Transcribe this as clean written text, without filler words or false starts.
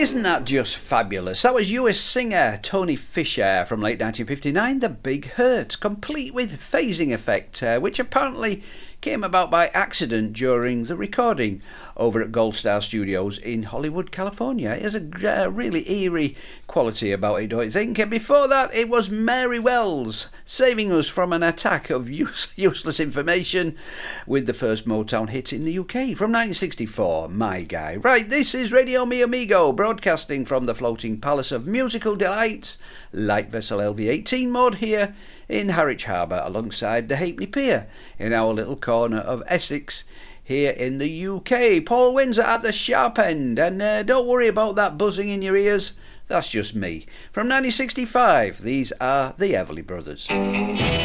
Isn't that just fabulous? That was US singer Tony Fisher from late 1959, The Big Hurt, complete with phasing effect, which apparently came about by accident during the recording over at Gold Star Studios in Hollywood, California. It has a really eerie quality about it, don't you think? And before that, it was Mary Wells saving us from an attack of useless information with the first Motown hit in the UK from 1964, My Guy. Right, this is Radio Mi Amigo, broadcasting from the floating palace of musical delights, light vessel LV-18 mode here in Harwich Harbour alongside the Halfpenny Pier in our little corner of Essex here in the UK. Paul Windsor at the sharp end, and don't worry about that buzzing in your ears, that's just me. From 1965, these are the Everly Brothers.